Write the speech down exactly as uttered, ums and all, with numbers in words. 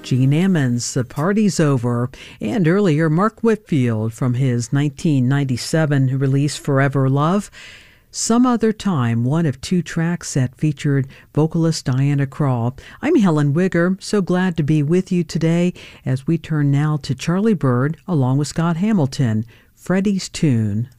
Gene Ammons, The Party's Over, and earlier Mark Whitfield from his nineteen ninety-seven release Forever Love. Some Other Time, one of two tracks that featured vocalist Diana Krall. I'm Helen Wigger, so glad to be with you today as we turn now to Charlie Byrd along with Scott Hamilton, Freddie's Tune.